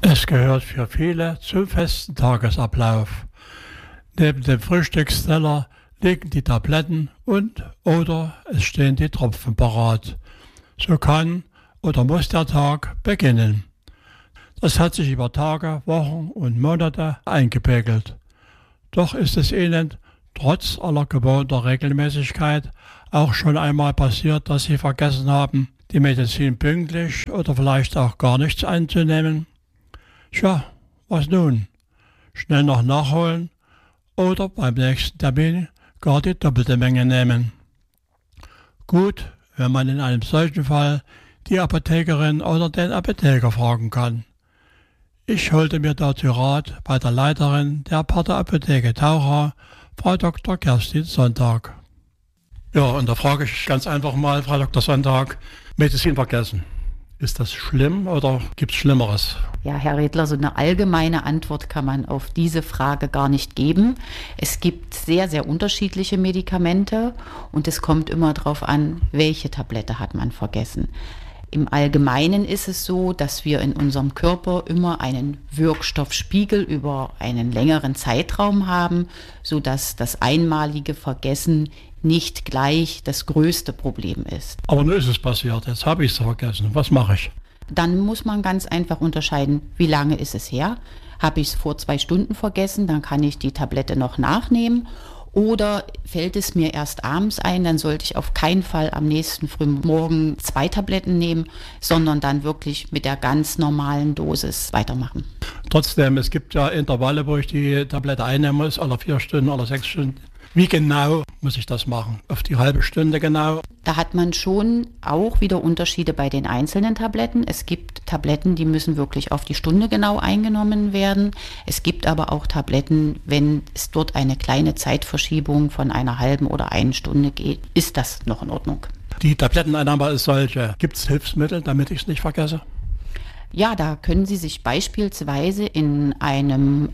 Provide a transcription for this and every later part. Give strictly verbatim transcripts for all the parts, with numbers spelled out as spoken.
Es gehört für viele zum festen Tagesablauf. Neben dem Frühstücksteller liegen die Tabletten und oder es stehen die Tropfen parat. So kann oder muss der Tag beginnen. Das hat sich über Tage, Wochen und Monate eingepegelt. Doch ist es Ihnen trotz aller gewohnter Regelmäßigkeit auch schon einmal passiert, dass Sie vergessen haben, die Medizin pünktlich oder vielleicht auch gar nichts einzunehmen? Tja, was nun? Schnell noch nachholen oder beim nächsten Termin gar die doppelte Menge nehmen. Gut, wenn man in einem solchen Fall die Apothekerin oder den Apotheker fragen kann. Ich holte mir dazu Rat bei der Leiterin der Partnerapotheke Taucher, Frau Doktor Kerstin Sonntag. Ja, und da frage ich ganz einfach mal, Frau Doktor Sonntag, Medizin vergessen. Ist das schlimm oder gibt es Schlimmeres? Ja, Herr Redler, so eine allgemeine Antwort kann man auf diese Frage gar nicht geben. Es gibt sehr, sehr unterschiedliche Medikamente und es kommt immer darauf an, welche Tablette hat man vergessen. Im Allgemeinen ist es so, dass wir in unserem Körper immer einen Wirkstoffspiegel über einen längeren Zeitraum haben, sodass das einmalige Vergessen nicht gleich das größte Problem ist. Aber nun ist es passiert, jetzt habe ich es vergessen. Was mache ich? Dann muss man ganz einfach unterscheiden, wie lange ist es her? Habe ich es vor zwei Stunden vergessen, dann kann ich die Tablette noch nachnehmen. Oder fällt es mir erst abends ein, dann sollte ich auf keinen Fall am nächsten Frühmorgen zwei Tabletten nehmen, sondern dann wirklich mit der ganz normalen Dosis weitermachen. Trotzdem, es gibt ja Intervalle, wo ich die Tablette einnehmen muss, alle vier Stunden, alle sechs Stunden. Wie genau muss ich das machen? Auf die halbe Stunde genau? Da hat man schon auch wieder Unterschiede bei den einzelnen Tabletten. Es gibt Tabletten, die müssen wirklich auf die Stunde genau eingenommen werden. Es gibt aber auch Tabletten, wenn es dort eine kleine Zeitverschiebung von einer halben oder einer Stunde geht, ist das noch in Ordnung. Die Tabletteneinnahme ist solche. Gibt es Hilfsmittel, damit ich es nicht vergesse? Ja, da können Sie sich beispielsweise in einem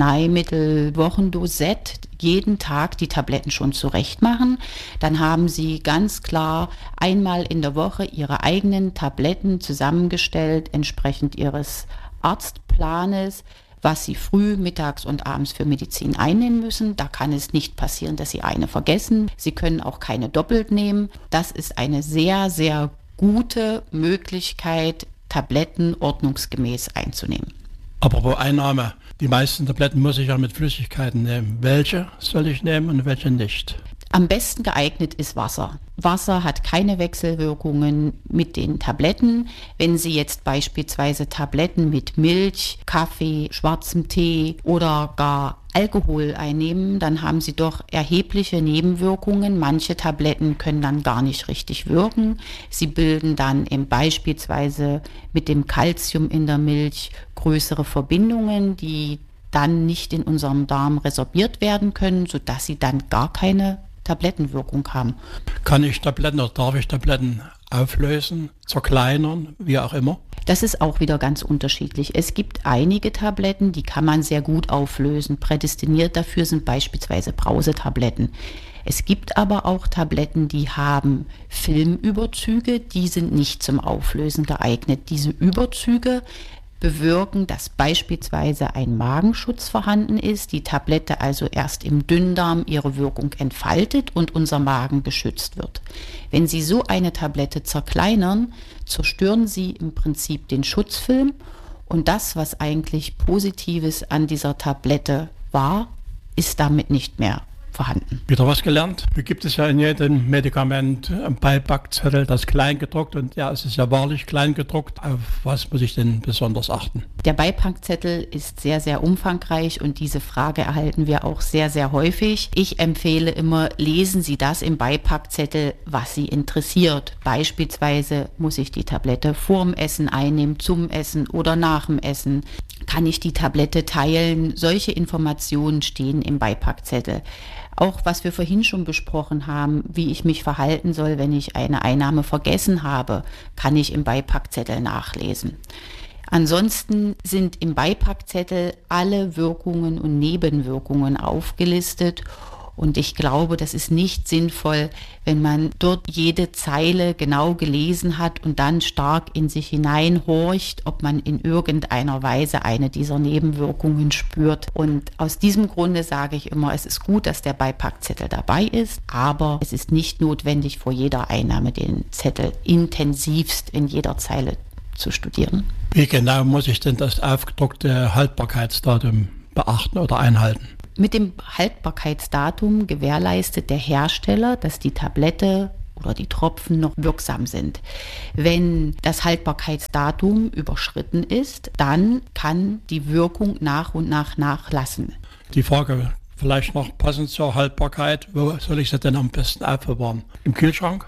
Arzneimittel-Wochendosett jeden Tag die Tabletten schon zurechtmachen. Dann haben Sie ganz klar einmal in der Woche Ihre eigenen Tabletten zusammengestellt, entsprechend Ihres Arztplanes, was Sie früh, mittags und abends für Medizin einnehmen müssen. Da kann es nicht passieren, dass Sie eine vergessen. Sie können auch keine doppelt nehmen. Das ist eine sehr, sehr gute Möglichkeit, Tabletten ordnungsgemäß einzunehmen. Apropos Einnahme, die meisten Tabletten muss ich ja mit Flüssigkeiten nehmen. Welche soll ich nehmen und welche nicht? Am besten geeignet ist Wasser. Wasser hat keine Wechselwirkungen mit den Tabletten. Wenn Sie jetzt beispielsweise Tabletten mit Milch, Kaffee, schwarzem Tee oder gar Alkohol einnehmen, dann haben Sie doch erhebliche Nebenwirkungen. Manche Tabletten können dann gar nicht richtig wirken. Sie bilden dann eben beispielsweise mit dem Calcium in der Milch größere Verbindungen, die dann nicht in unserem Darm resorbiert werden können, sodass sie dann gar keine Tablettenwirkung haben. Kann ich Tabletten oder darf ich Tabletten auflösen, zerkleinern, wie auch immer? Das ist auch wieder ganz unterschiedlich. Es gibt einige Tabletten, die kann man sehr gut auflösen. Prädestiniert dafür sind beispielsweise Brausetabletten. Es gibt aber auch Tabletten, die haben Filmüberzüge, die sind nicht zum Auflösen geeignet. Diese Überzüge bewirken, dass beispielsweise ein Magenschutz vorhanden ist, die Tablette also erst im Dünndarm ihre Wirkung entfaltet und unser Magen geschützt wird. Wenn Sie so eine Tablette zerkleinern, zerstören Sie im Prinzip den Schutzfilm und das, was eigentlich Positives an dieser Tablette war, ist damit nicht mehr vorhanden. Wieder was gelernt. Da gibt es ja in jedem Medikament einen Beipackzettel, das klein gedruckt und ja, es ist ja wahrlich klein gedruckt. Auf was muss ich denn besonders achten? Der Beipackzettel ist sehr, sehr umfangreich und diese Frage erhalten wir auch sehr, sehr häufig. Ich empfehle immer, lesen Sie das im Beipackzettel, was Sie interessiert. Beispielsweise muss ich die Tablette vorm Essen einnehmen, zum Essen oder nach dem Essen. Kann ich die Tablette teilen? Solche Informationen stehen im Beipackzettel. Auch was wir vorhin schon besprochen haben, wie ich mich verhalten soll, wenn ich eine Einnahme vergessen habe, kann ich im Beipackzettel nachlesen. Ansonsten sind im Beipackzettel alle Wirkungen und Nebenwirkungen aufgelistet Und ich glaube, das ist nicht sinnvoll, wenn man dort jede Zeile genau gelesen hat und dann stark in sich hineinhorcht, ob man in irgendeiner Weise eine dieser Nebenwirkungen spürt. Und aus diesem Grunde sage ich immer, es ist gut, dass der Beipackzettel dabei ist, aber es ist nicht notwendig, vor jeder Einnahme den Zettel intensivst in jeder Zeile zu studieren. Wie genau muss ich denn das aufgedruckte Haltbarkeitsdatum beachten oder einhalten? Mit dem Haltbarkeitsdatum gewährleistet der Hersteller, dass die Tablette oder die Tropfen noch wirksam sind. Wenn das Haltbarkeitsdatum überschritten ist, dann kann die Wirkung nach und nach nachlassen. Die Frage vielleicht noch passend zur Haltbarkeit, wo soll ich sie denn am besten aufbewahren? Im Kühlschrank?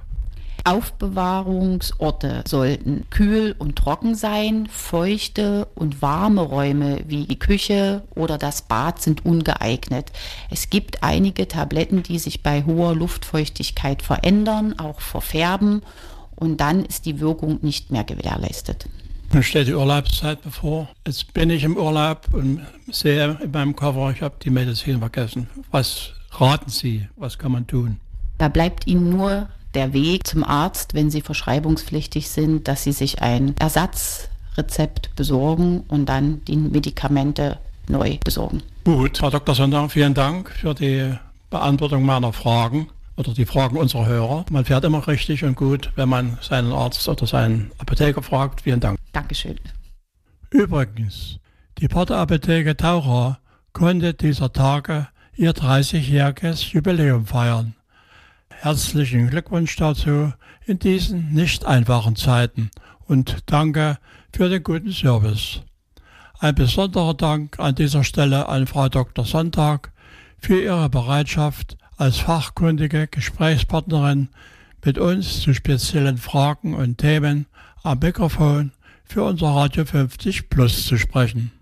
Aufbewahrungsorte sollten kühl und trocken sein. Feuchte und warme Räume wie die Küche oder das Bad sind ungeeignet. Es gibt einige Tabletten, die sich bei hoher Luftfeuchtigkeit verändern, auch verfärben, und dann ist die Wirkung nicht mehr gewährleistet. Nun steht die Urlaubszeit bevor. Jetzt bin ich im Urlaub und sehe in meinem Koffer, ich habe die Medizin vergessen. Was raten Sie? Was kann man tun? Da bleibt Ihnen nur der Weg zum Arzt, wenn Sie verschreibungspflichtig sind, dass Sie sich ein Ersatzrezept besorgen und dann die Medikamente neu besorgen. Gut, Frau Doktor Sonntag, vielen Dank für die Beantwortung meiner Fragen oder die Fragen unserer Hörer. Man fährt immer richtig und gut, wenn man seinen Arzt oder seinen Apotheker fragt. Vielen Dank. Dankeschön. Übrigens, die Parterapotheke Taucher konnte dieser Tage ihr dreißigjähriges Jubiläum feiern. Herzlichen Glückwunsch dazu in diesen nicht einfachen Zeiten und danke für den guten Service. Ein besonderer Dank an dieser Stelle an Frau Doktor Sonntag für ihre Bereitschaft, als fachkundige Gesprächspartnerin mit uns zu speziellen Fragen und Themen am Mikrofon für unser Radio fünfzig Plus zu sprechen.